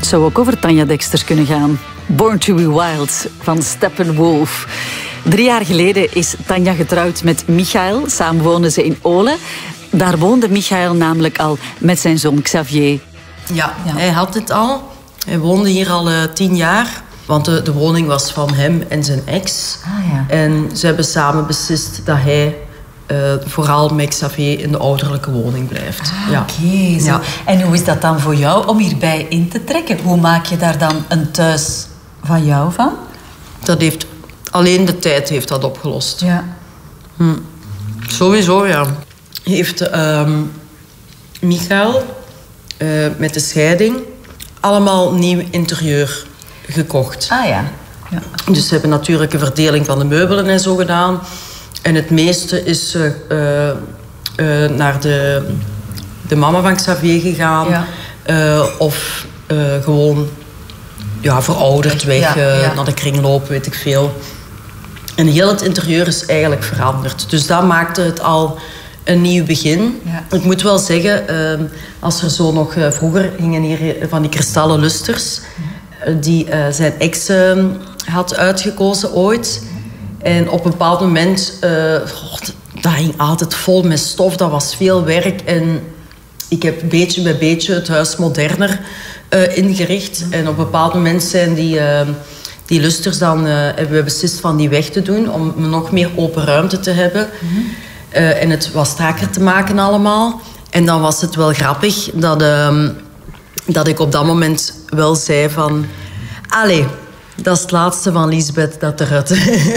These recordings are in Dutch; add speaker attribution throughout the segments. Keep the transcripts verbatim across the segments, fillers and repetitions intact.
Speaker 1: zou ook over Tanja Deksters kunnen gaan. Born to be Wild van Steppenwolf. Drie jaar geleden is Tanja getrouwd met Michael. Samen woonden ze in Olen. Daar woonde Michael namelijk al met zijn zoon Xavier.
Speaker 2: Ja, ja. Hij had het al. Hij woonde hier al uh, tien jaar. Want de, de woning was van hem en zijn ex.
Speaker 1: Ah, ja.
Speaker 2: En ze hebben samen beslist dat hij uh, vooral met Xavier in de ouderlijke woning blijft.
Speaker 1: Ah,
Speaker 2: ja.
Speaker 1: Oké. Okay,
Speaker 2: ja.
Speaker 1: En hoe is dat dan voor jou om hierbij in te trekken? Hoe maak je daar dan een thuis van jou van?
Speaker 2: Dat heeft... Alleen de tijd heeft dat opgelost.
Speaker 1: Ja.
Speaker 2: Hm. Sowieso, ja. Heeft uh, Michael uh, met de scheiding allemaal nieuw interieur gekocht.
Speaker 1: Ah ja. Ja.
Speaker 2: Dus ze hebben natuurlijk een verdeling van de meubelen en zo gedaan. En het meeste is uh, uh, uh, naar de, de mama van Xavier gegaan.
Speaker 1: Ja.
Speaker 2: Uh, of uh, gewoon ja, verouderd weg,
Speaker 1: ja,
Speaker 2: uh,
Speaker 1: ja.
Speaker 2: naar de kringloop, weet ik veel. En heel het interieur is eigenlijk veranderd. Dus dat maakte het al een nieuw begin.
Speaker 1: Ja.
Speaker 2: Ik moet wel zeggen, uh, als er zo nog... Uh, vroeger hingen hier van die kristallen lusters... Uh, die uh, zijn ex uh, had uitgekozen ooit. En op een bepaald moment... Uh, God, dat hing altijd vol met stof. Dat was veel werk. En ik heb beetje bij beetje het huis moderner uh, ingericht. En op een bepaald moment zijn die... Uh, Die lusters dan uh, hebben we beslist van die weg te doen om nog meer open ruimte te hebben. Mm-hmm. uh, en het wat strakker te maken allemaal. En dan was het wel grappig dat, uh, dat ik op dat moment wel zei van... Allee, dat is het laatste van Lisbeth dat eruit.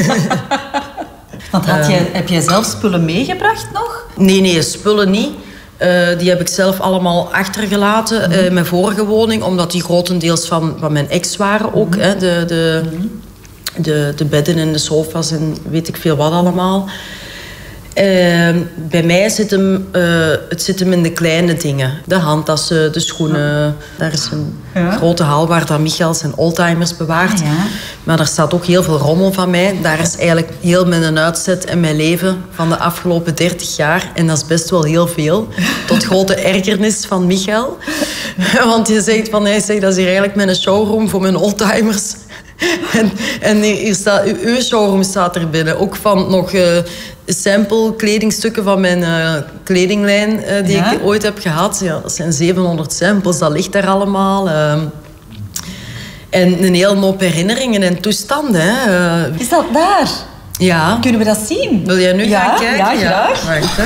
Speaker 1: Want had jij, heb jij zelf spullen meegebracht nog?
Speaker 2: Nee, nee, spullen niet. Uh, die heb ik zelf allemaal achtergelaten mm-hmm. uh, in mijn vorige woning. Omdat die grotendeels van, van mijn ex waren ook. Mm-hmm. Hè, de, de, mm-hmm. de, de bedden en de sofa's en weet ik veel wat allemaal. Uh, bij mij zit hem, uh, het zit hem in de kleine dingen. De handtassen, de schoenen. Ja. Daar is een ja. grote hal waar dan Michael zijn oldtimers bewaart.
Speaker 1: Ah, ja.
Speaker 2: Maar daar staat ook heel veel rommel van mij. Daar is eigenlijk heel mijn uitzet en mijn leven van de afgelopen dertig jaar. En dat is best wel heel veel. Tot grote ergernis van Michael. Want je zegt van, hij zegt, dat is hier eigenlijk mijn showroom voor mijn oldtimers. En, en hier staat, uw showroom staat er binnen. Ook van nog uh, sample kledingstukken van mijn uh, kledinglijn uh, die ja? ik ooit heb gehad. Ja, dat zijn zevenhonderd samples, dat ligt daar allemaal. Uh, en een hele hoop herinneringen en toestanden. Hè. Uh,
Speaker 1: Is dat daar?
Speaker 2: Ja.
Speaker 1: Kunnen we dat zien?
Speaker 2: Wil jij nu
Speaker 1: ja,
Speaker 2: gaan kijken?
Speaker 1: Ja, graag.
Speaker 2: Ja. Wacht, hè.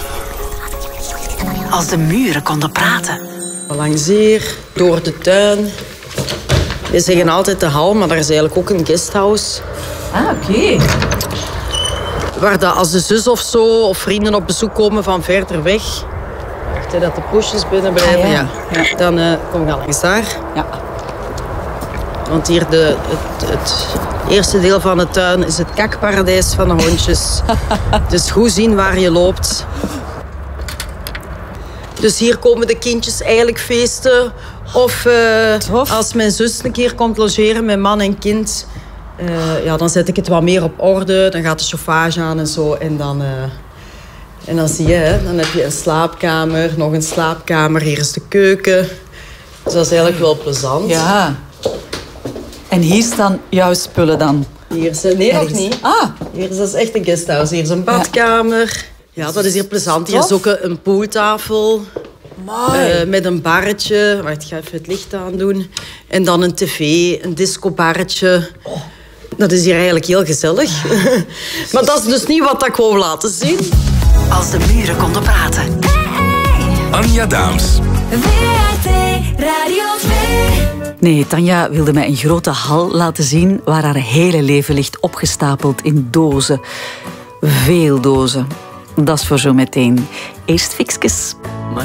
Speaker 1: Als de muren konden praten.
Speaker 2: Langs hier, door de tuin. We zeggen altijd de hal, maar daar is eigenlijk ook een guesthouse.
Speaker 1: Ah, oké. Okay.
Speaker 2: Waar dat als de zus of zo, of vrienden op bezoek komen van verder weg... Wacht, hè, dat de poesjes binnen blijven. Ah, ja. Ja. Ja. Dan uh, kom je langs daar.
Speaker 1: Ja.
Speaker 2: Want hier de, het, het eerste deel van de tuin is het kakparadijs van de hondjes. Dus goed zien waar je loopt. Dus hier komen de kindjes eigenlijk feesten. Of uh, als mijn zus een keer komt logeren met man en kind... Uh, ja, dan zet ik het wat meer op orde. Dan gaat de chauffage aan en zo. En dan, uh, en dan zie je, hè, dan heb je een slaapkamer, nog een slaapkamer. Hier is de keuken. Dus dat is eigenlijk wel plezant.
Speaker 1: Ja. En hier staan jouw spullen dan?
Speaker 2: Hier is, nee, nog niet.
Speaker 1: Ah.
Speaker 2: Hier is, dat is echt een guesthouse. Hier is een badkamer. Ja, dat is hier plezant. Hier is ook een pooltafel. Uh, met een barretje. Wacht, ik ga even het licht aandoen. En dan een tv, een discobarretje. Oh. Dat is hier eigenlijk heel gezellig. Maar dat is dus niet wat ik wou laten zien.
Speaker 1: Als de muren konden praten.
Speaker 3: Anja Daams.
Speaker 4: W R T Radio twee.
Speaker 1: Nee, Tanja wilde mij een grote hal laten zien waar haar hele leven ligt opgestapeld in dozen. Veel dozen. Dat is voor zo meteen. Eerst fiksjes.